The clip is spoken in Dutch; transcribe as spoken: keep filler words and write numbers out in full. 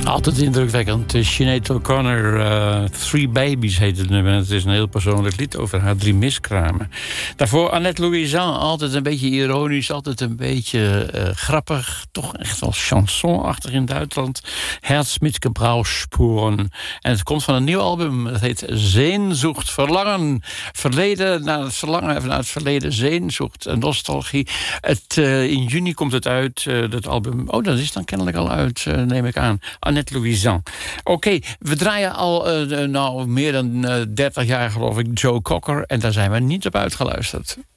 Altijd indrukwekkend. Sinead O'Connor, uh, Three Babies heet het nummer. Het is een heel persoonlijk lied over haar drie miskramen. Daarvoor Annette Louisan, altijd een beetje ironisch, altijd een beetje uh, grappig. Toch echt wel chansonachtig in Duitsland. Herz mit Gebrauchsspuren. En het komt van een nieuw album. Het heet Sehnsucht, Verlangen. Verleden naar het verlangen, naar het verleden. Sehnsucht, nostalgie. Het, uh, in juni komt het uit, uh, dat album. Oh, dat is dan kennelijk al uit, uh, neem ik aan. Annette Louisan. Oké, okay, we draaien al uh, nou, meer dan uh, dertig jaar, geloof ik, Joe Cocker. En daar zijn we niet op uitgeluisterd.